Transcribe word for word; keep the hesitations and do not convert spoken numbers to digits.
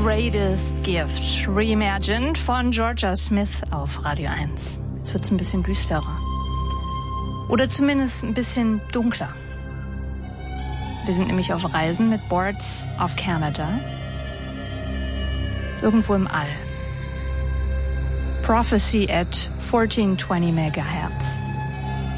Greatest Gift, reimagined von Georgia Smith auf Radio eins. Jetzt wird's ein bisschen düsterer. Oder zumindest ein bisschen dunkler. Wir sind nämlich auf Reisen mit Boards of Canada. Irgendwo im All. Prophecy at fourteen twenty megahertz.